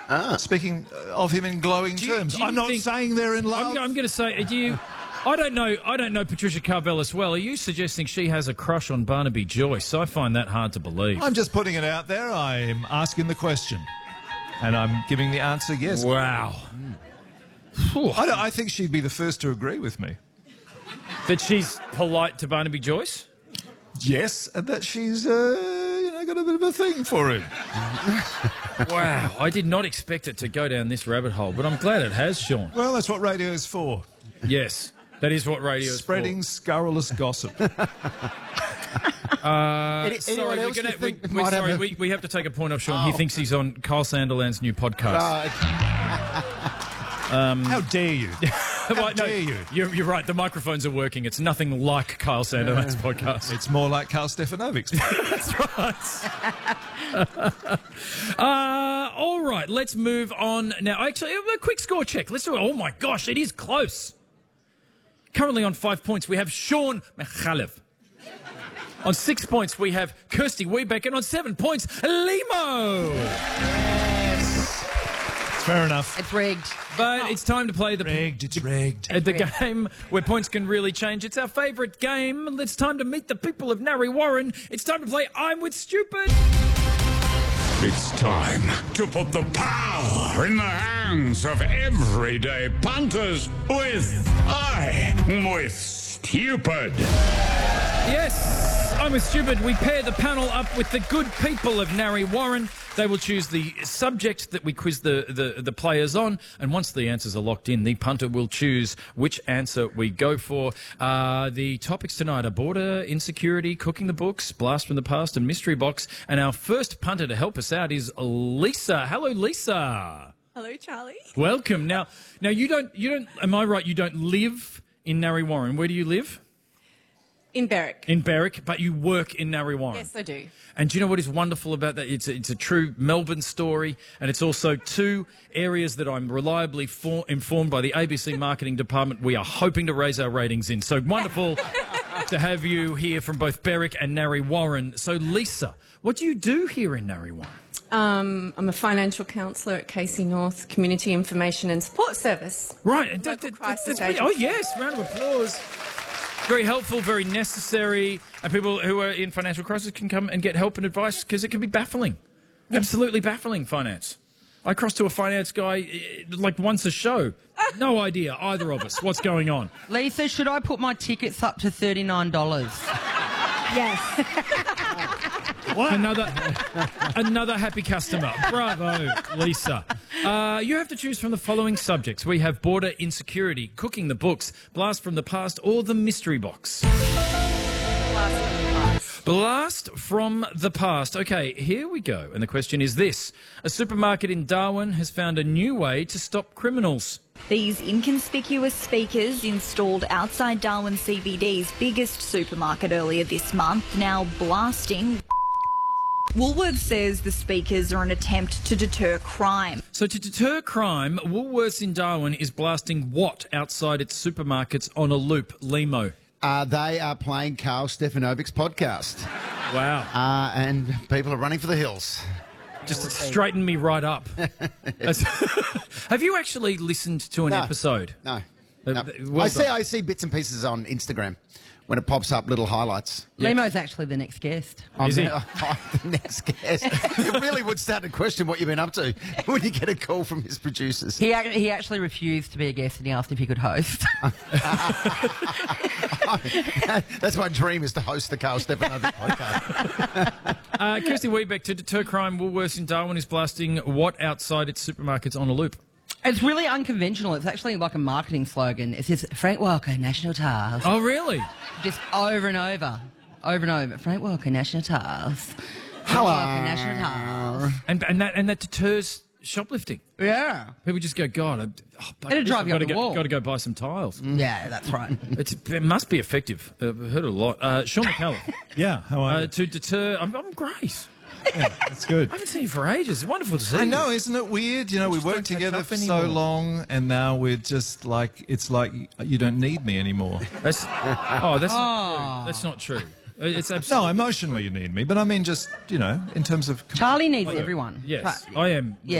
Speaking of him in glowing terms. do you I'm not think- saying they're in love. I'm going to say, do you... I don't know Patricia Carvelis well. Are you suggesting she has a crush on Barnaby Joyce? I find that hard to believe. I'm just putting it out there. I'm asking the question. And I'm giving the answer yes. Wow. I think she'd be the first to agree with me. That she's polite to Barnaby Joyce? Yes, and that she's, got a bit of a thing for him. Wow, I did not expect it to go down this rabbit hole, but I'm glad it has, Sean. Well, that's what radio is for. Yes, that is what radio is Spreading scurrilous gossip. for. Anyone Sorry, else you think might have a- we have to take a point off Sean. He thinks he's on Kyle Sanderland's new podcast. How dare you? How dare you? You're right, the microphones are working. It's nothing like Kyle Sanderland's podcast. It's more like Karl Stefanovic's. That's right. All right, let's move on now. Actually, a quick score check. Let's do it. Oh, my gosh, it is close. Currently on 5 points, we have Sean Michalev. On 6 points, we have Kirsty Wiebeck. And on 7 points, Limo. Fair enough. It's rigged. But it's time to play the... It's rigged. The game where points can really change. It's our favourite game. It's time to meet the people of Narre Warren. It's time to play I'm With Stupid. It's time to put the power in the hands of everyday punters with I'm With Stupid. Yes, I'm With Stupid. We pair the panel up with the good people of Narre Warren. They will choose the subject that we quiz the players on, and once the answers are locked in, the punter will choose which answer we go for. The topics tonight are border insecurity, cooking the books, blast from the past, and mystery box. And our first punter to help us out is Lisa. Hello, Lisa. Hello, Charlie. Welcome. Now you don't. Am I right? You don't live in Narre Warren. Where do you live? In Berwick. In Berwick, but you work in Narre Warren. Yes, I do. And do you know what is wonderful about that? It's a true Melbourne story, and it's also two areas that I'm reliably informed by the ABC marketing department we are hoping to raise our ratings in. So wonderful to have you here from both Berwick and Narre Warren. So Lisa, what do you do here in Narre Warren? I'm a financial counsellor at Casey North Community Information and Support Service. Right. Local crisis Oh, agency. yes. Round of applause. Very helpful, very necessary. And people who are in financial crisis can come and get help and advice because it can be baffling. Absolutely baffling, finance. I cross to a finance guy like once a show. No idea, either of us, what's going on. Lisa, should I put my tickets up to $39? Yes. Another happy customer. Bravo, Lisa. You have to choose from the following subjects. We have border insecurity, cooking the books, blast from the past, or the mystery box. Blast from the past. Okay, here we go. And the question is this. A supermarket in Darwin has found a new way to stop criminals. These inconspicuous speakers installed outside Darwin CBD's biggest supermarket earlier this month, now blasting. Woolworths says the speakers are an attempt to deter crime. So to deter crime, Woolworths in Darwin is blasting what outside its supermarkets on a loop? Limo. They are playing Karl Stefanovic's podcast. Wow. And people are running for the hills. Just straighten me right up. Have you actually listened to an episode? No. Well I see bits and pieces on Instagram when it pops up, little highlights. Limo's actually the next guest. Is he? The next guest. It really would start to question what you've been up to when you get a call from his producers. He actually refused to be a guest and he asked if he could host. That's my dream, is to host the Karl Stefanovic podcast. Kirsty Wiebeck, to deter crime, Woolworths in Darwin is blasting what outside its supermarkets on a loop? It's really unconventional. It's actually like a marketing slogan. It says, Frank Walker, National Tiles. Oh, really? Just over and over. Over and over. Frank Walker, National Tiles. Hello. Walker, National Tiles. And that deters shoplifting. Yeah. People just go, God, It'll drive you up the wall. Got to go buy some tiles. Yeah, that's right. It must be effective. I've heard it a lot. Sean McCallum. Yeah, how are you? To deter... I'm great. Yeah, that's good. I haven't seen you for ages. It's wonderful to see I you. know, isn't it weird? You know, we worked together for so long, and now we're just like, it's like you don't need me anymore. That's not true. That's not true. It's absolutely... No, emotionally you need me, but I mean just, in terms of... Charlie needs everyone. Yes, I am... Yeah.